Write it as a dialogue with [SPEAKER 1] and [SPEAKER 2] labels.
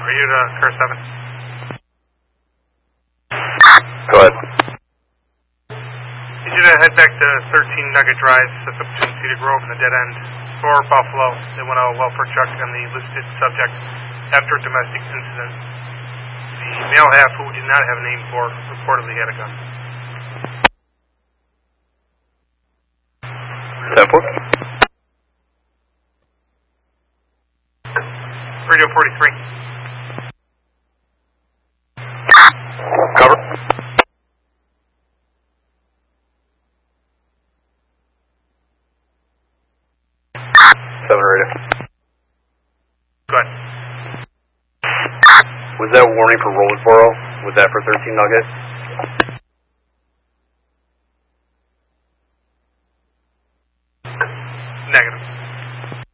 [SPEAKER 1] Are you to Car 7?
[SPEAKER 2] Go ahead.
[SPEAKER 1] Need you to head back to 13 Nugget Drive, that's up between Cedar Grove and the dead end, for Buffalo. They went out a welfare check on the listed subject after a domestic incident. The male half, who we did not have a name for, reportedly had a gun.
[SPEAKER 2] 10-4.
[SPEAKER 1] Radio 43.
[SPEAKER 2] Cover. 7 radio.
[SPEAKER 1] Go ahead.
[SPEAKER 2] Was that a warning for Roseboro? Was that for 13 Nugget?
[SPEAKER 1] Negative.